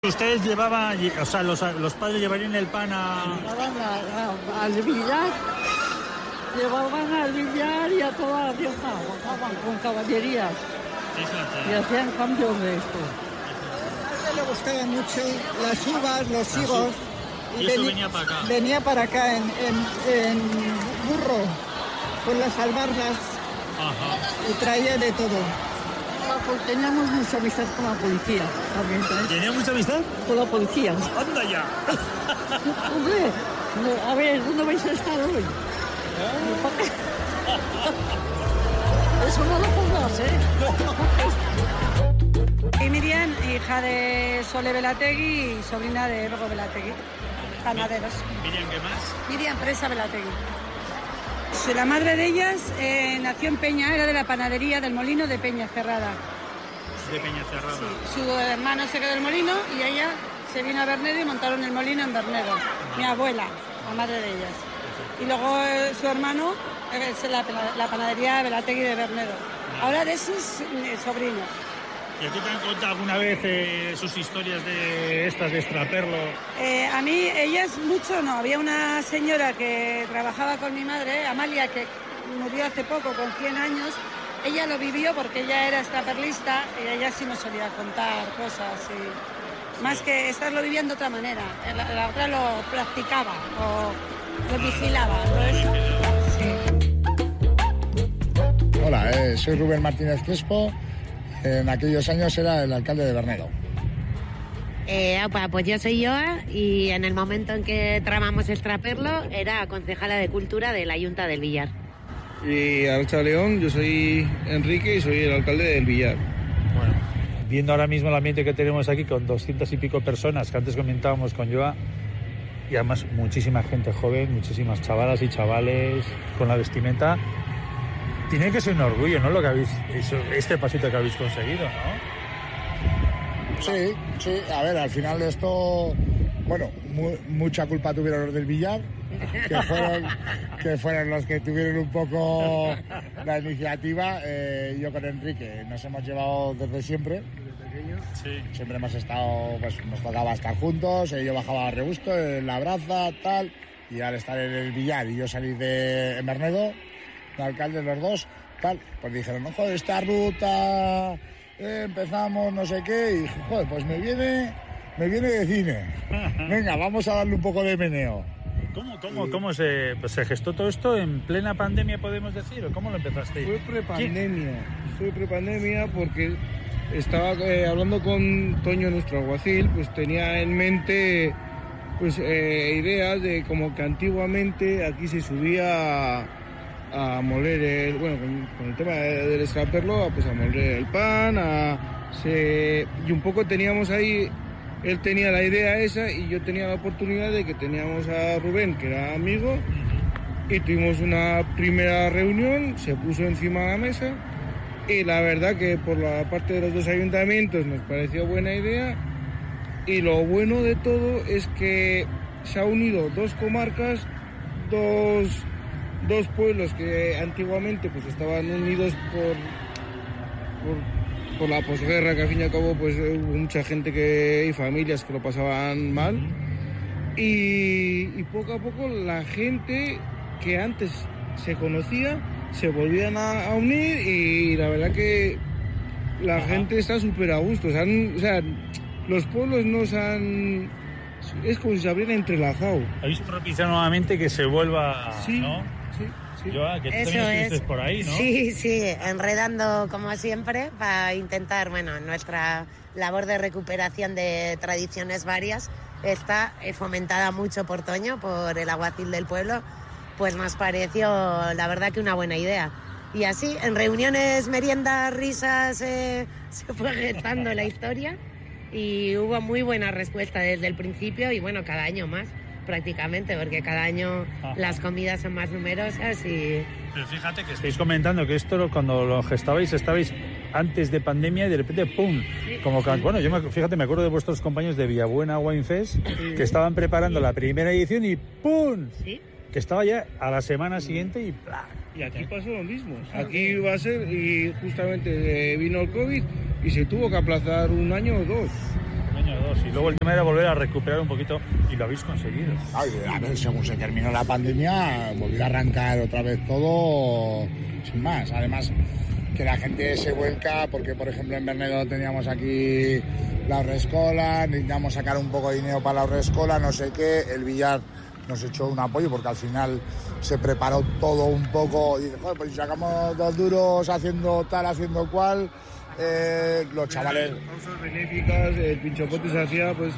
¿Ustedes llevaban, o sea, los padres llevarían el pan Llevaban al billar, y a toda la Rioja, bajaban con caballerías. Y hacían cambios de esto. A él le gustaban mucho las uvas, los higos. Y eso venía para acá. Venía para acá en burro, con las albardas. Ajá. Y traía de todo. Pues teníamos mucha amistad con la policía también. ¿Tenía mucha amistad? Con la policía. ¡Anda ya! Hombre, a ver, ¿dónde vais a estar hoy? Eso no lo pongas, Y Miriam, hija de Sole Belategui y sobrina de Ego Belategui, panaderos. ¿Miriam qué más? Miriam Presa Belategui. La madre de ellas nació en Peña, era de la panadería del molino de Peña Cerrada. De Peña Cerrada. Sí. Su hermano se quedó del molino y ella se vino a Bernedo y montaron el molino en Bernedo. Mi abuela, la madre de ellas. Y luego su hermano es la panadería Belategui de Bernedo. Ahora de sus sobrinos. ¿Y a ti te han contado alguna vez sus historias de estas de extraperlo? A mí, ellas mucho no. Había una señora que trabajaba con mi madre, Amalia, que murió hace poco, con 100 años. Ella lo vivió porque ella era extraperlista y ella sí nos solía contar cosas. Y más que estarlo viviendo de otra manera. La otra lo practicaba o lo vigilaba. Sí. Hola, soy Rubén Martínez Crespo. En aquellos años era el alcalde de Bernedo. Pues yo soy Joa y en el momento en que tramamos extraperlo era concejala de Cultura de la Junta del Villar. Y Archa León, yo soy Enrique y soy el alcalde del Villar. Bueno, viendo ahora mismo el ambiente que tenemos aquí con 200 y pico personas que antes comentábamos con Joa, y además muchísima gente joven, muchísimas chavalas y chavales con la vestimenta. Tiene que ser un orgullo, ¿no? Lo que habéis, este pasito que habéis conseguido, ¿no? Sí. A ver, al final de esto, bueno, mucha culpa tuvieron los del Villar, que fueron los que tuvieron un poco la iniciativa. Yo con Enrique nos hemos llevado desde siempre. Sí. Siempre hemos estado, pues nos tocaba estar juntos. Yo bajaba a Rebusto, en La Braza, tal, y al estar en el Villar y yo salir de Bernedo, el alcalde, los dos, tal, pues dijeron, no, joder, esta ruta, empezamos, no sé qué, y joder, pues me viene de cine. Venga, vamos a darle un poco de meneo. ¿Cómo se gestó todo esto? ¿En plena pandemia, podemos decir? ¿O cómo lo empezaste? Fue prepandemia porque estaba hablando con Toño, nuestro alguacil, pues tenía en mente pues ideas de como que antiguamente aquí se subía a moler con el tema del extraperlo, pues a moler el pan, y un poco teníamos ahí, él tenía la idea esa y yo tenía la oportunidad de que teníamos a Rubén, que era amigo, y tuvimos una primera reunión, se puso encima de la mesa, y la verdad que por la parte de los dos ayuntamientos nos pareció buena idea, y lo bueno de todo es que se ha unido dos comarcas, dos pueblos que antiguamente pues estaban unidos por la posguerra, que al fin y al cabo pues hubo mucha gente y familias que lo pasaban mal, y poco a poco la gente que antes se conocía se volvían a unir, y la verdad que la gente está súper a gusto. O sea, los pueblos es como si se habrían entrelazado. Habéis propiciado nuevamente que se vuelva, sí, ¿no? Sí. Joa, que tú también estuviste por ahí, ¿no? Sí, enredando como siempre para intentar, nuestra labor de recuperación de tradiciones varias está fomentada mucho por Toño, por el alguacil del pueblo, pues nos pareció la verdad que una buena idea. Y así, en reuniones, meriendas, risas, se fue gestando la historia y hubo muy buena respuesta desde el principio y cada año más. Prácticamente, porque cada año las comidas son más numerosas y... Pero fíjate que estáis comentando que esto cuando lo gestabais estabais antes de pandemia y de repente ¡pum! Sí. Como que, bueno, yo me acuerdo de vuestros compañeros de Villabuena Wine Fest que estaban preparando la primera edición y ¡pum! ¿Sí? Que estaba ya a la semana siguiente y ¡plá! Y aquí pasó lo mismo. Aquí iba a ser y justamente vino el COVID y se tuvo que aplazar un año o dos. año o 2. Y luego el tema era volver a recuperar un poquito y lo habéis conseguido. A ver, según se terminó la pandemia, volvió a arrancar otra vez todo sin más. Además, que la gente se vuelca, porque por ejemplo en Bernedo teníamos aquí la Aurrescola, necesitamos sacar un poco de dinero para la Aurrescola, no sé qué, el Villar nos echó un apoyo porque al final se preparó todo un poco y dice, joder, pues si sacamos 2 duros haciendo tal, haciendo cual, los chavales... Causas benéficas, el pinchapote se hacía pues...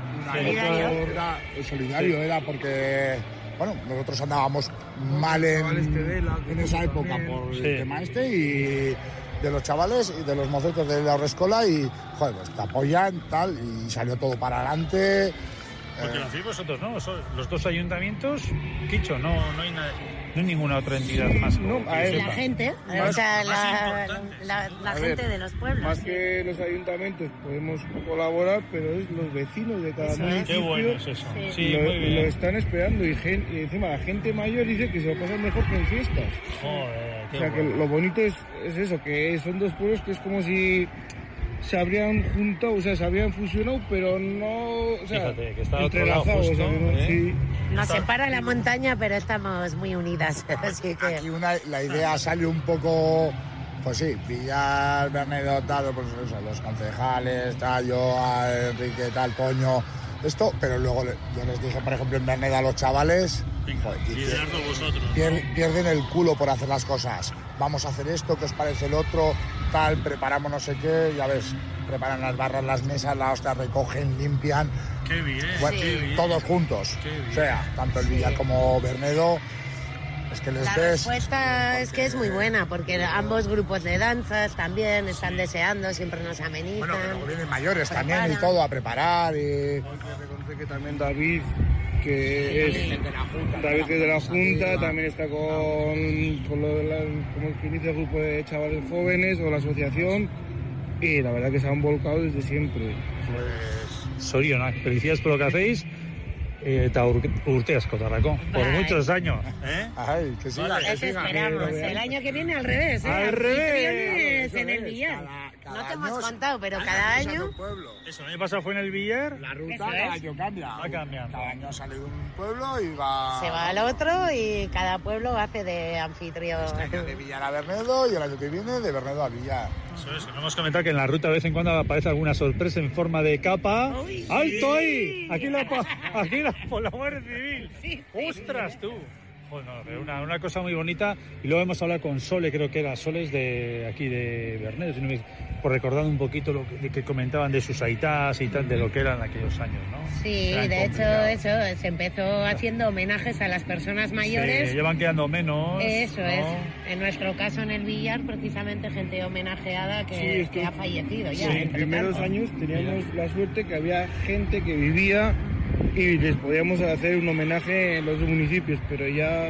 Solidario era porque... Bueno, nosotros andábamos mal en esa época por el tema y de los chavales y de los mocetos de la Aurrescola y, joder, pues te apoyan, tal, y salió todo para adelante. Porque lo hacéis vosotros, ¿no? Los 2 ayuntamientos, Quicho, no hay nada, no hay ninguna otra entidad más. La gente, o sea, la gente de los pueblos. Más que los ayuntamientos podemos colaborar, pero es los vecinos de cada municipio. Qué bueno es eso. Sí, lo están esperando y encima la gente mayor dice que se lo pasan mejor que en fiestas. Joder, o sea, que lo bonito es eso, que son 2 pueblos que es como si se habrían juntado, o sea, se habrían fusionado, pero no, o sea, fíjate, que está entrelazados, justo, sí. Nos separa la montaña, pero estamos muy unidas. Así que... Aquí la idea sale un poco, pues sí, Villar, Bernedo, tal, pues eso, los concejales, tal, yo, a Enrique, tal, Toño, esto, pero luego yo les dije, por ejemplo, en Bernedo a los chavales, liderarlo vosotros. Pierden el culo por hacer las cosas. Vamos a hacer esto, ¿qué os parece el otro? Tal, preparamos no sé qué, ya ves, preparan las barras, las mesas, la hostia, recogen, limpian. Qué bien, bueno, qué bien. Todos juntos. O sea, tanto el Villar como Bernedo. Es que les la respuesta es que es muy buena, porque ambos grupos de danzas también están deseando, siempre nos amenizan. Bueno, pero vienen mayores también y todo a preparar. Y... Reconoce que también David, que es David, que es de la Junta, también está con lo de como que inicia el grupo de chavales jóvenes o la asociación, y la verdad que se han volcado desde siempre. Pues, Sorionak, felicidades por lo que hacéis. Eta urte asko tarako, por muchos años. Ay, que siga, que siga. Esperamos, el año que viene al revés. Al revés. En el Villar. No te hemos contado, pero cada año... Eso, el año pasado fue en el Villar. La ruta cada año cambia. Va cambiando. Cada año sale de un pueblo y va... Se va al otro y cada pueblo hace de anfitrión. Este año de Villar a Bernedo y el año que viene de Bernedo a Villar. Eso es, no hemos comentado que en la ruta de vez en cuando aparece alguna sorpresa en forma de capa. Uy, ¡Alto ahí! Aquí la por la Guardia Civil. Sí. ¡Ostras, tú! Bueno, una cosa muy bonita. Y luego hemos hablado con Sole, creo que era Soles de aquí de Bernedo, por recordar un poquito lo que comentaban de sus aitás y tal, de lo que eran aquellos años, ¿no? Sí, de hecho eso, se empezó haciendo homenajes a las personas mayores. Sí, llevan quedando menos. Eso ¿no? es. En nuestro caso en el Villar, precisamente gente homenajeada que ha fallecido ya. Sí, en primeros años teníamos la suerte que había gente que vivía y les podíamos hacer un homenaje en los municipios, pero ya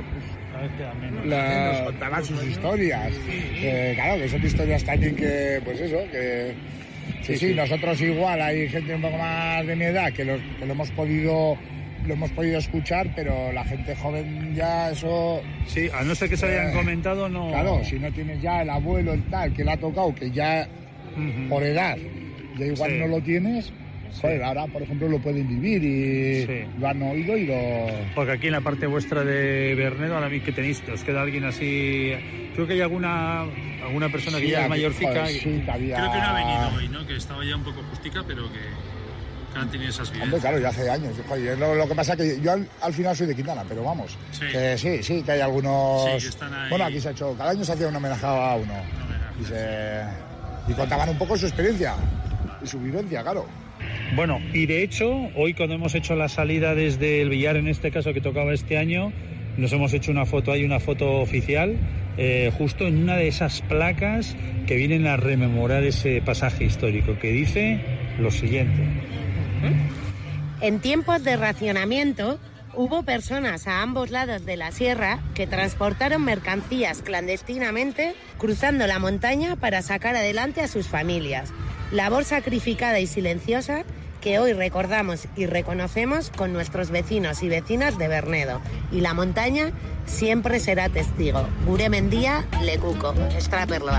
pues nos contaban sus historias. Claro, que son historias también que, pues eso, que sí, nosotros igual, hay gente un poco más de mi edad que lo hemos podido escuchar, pero la gente joven ya eso... Sí, a no ser que se hayan comentado, no... Claro, si no tienes ya el abuelo, el tal, que le ha tocado, que ya por edad, ya igual no lo tienes... Joder, ahora, por ejemplo, lo pueden vivir y lo han oído y lo... Porque aquí en la parte vuestra de Bernedo, ahora mismo que tenéis, os queda alguien así... Creo que hay alguna persona que ya es mayorcica. Joder, sí, que había... Creo que no ha venido hoy, ¿no? Que estaba ya un poco justica, pero que han tenido esas vidas. Hombre, claro, ya hace años. Joder, lo que pasa es que yo al final soy de Quintana, pero vamos. Sí. Que sí, que hay algunos... Sí, que están ahí. Bueno, aquí se ha hecho... Cada año se hacía un homenaje a uno. Y contaban un poco su experiencia y su vivencia, claro. Bueno, y de hecho, hoy cuando hemos hecho la salida desde el Villar, en este caso que tocaba este año, nos hemos hecho una foto oficial, justo en una de esas placas que vienen a rememorar ese pasaje histórico, que dice lo siguiente. En tiempos de racionamiento, hubo personas a ambos lados de la sierra que transportaron mercancías clandestinamente cruzando la montaña para sacar adelante a sus familias. Labor sacrificada y silenciosa que hoy recordamos y reconocemos con nuestros vecinos y vecinas de Bernedo. Y la montaña siempre será testigo. Gure mendia, lekuko. Estraperloa.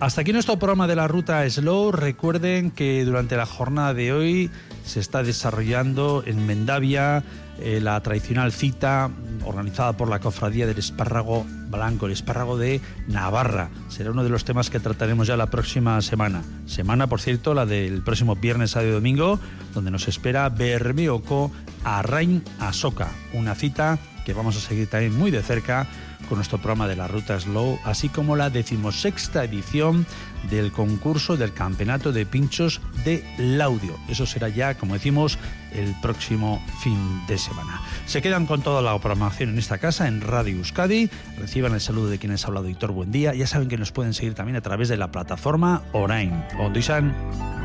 Hasta aquí nuestro programa de la Ruta Slow. Recuerden que durante la jornada de hoy se está desarrollando en Mendavia la tradicional cita organizada por la Cofradía del Espárrago Blanco, el espárrago de Navarra. Será uno de los temas que trataremos ya la próxima semana. Semana, por cierto, la del próximo viernes, sábado y domingo, donde nos espera Bermeoko Arrain Asoka, una cita que vamos a seguir también muy de cerca con nuestro programa de la Ruta Slow, así como la 16ª edición del concurso del Campeonato de Pinchos de Laudio. Eso será ya, como decimos, el próximo fin de semana. Se quedan con toda la programación en esta casa, en Radio Euskadi. Reciban el saludo de quienes ha hablado Hitor Buendía. Ya saben que nos pueden seguir también a través de la plataforma Orain. Ondo izan.